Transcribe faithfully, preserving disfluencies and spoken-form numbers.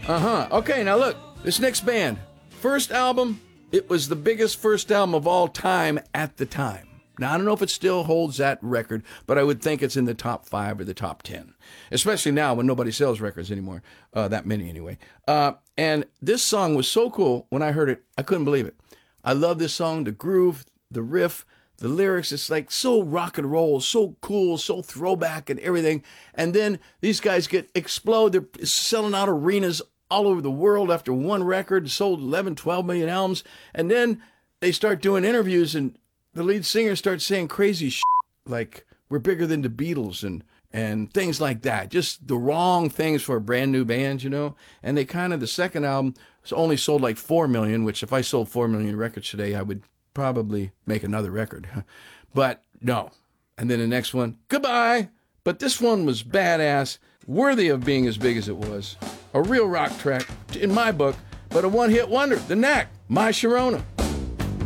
Uh-huh. Okay, now look, this next band, first album, it was the biggest first album of all time at the time. Now, I don't know if it still holds that record, but I would think it's in the top five or the top ten, especially now when nobody sells records anymore, uh, that many anyway. Uh, and this song was so cool. When I heard it, I couldn't believe it. I love this song, the groove, the riff, the lyrics. It's like so rock and roll, so cool, so throwback and everything. And then these guys get explode. They're selling out arenas all over the world after one record, sold eleven, twelve million albums. And then they start doing interviews and the lead singer starts saying crazy shit, like we're bigger than the Beatles and and things like that. Just the wrong things for a brand new band, you know? And they kind of, the second album only sold like four million, which if I sold four million records today, I would probably make another record. But no. And then the next one, goodbye. But this one was badass, worthy of being as big as it was. A real rock track, in my book, but a one-hit wonder, The Knack, My Sharona.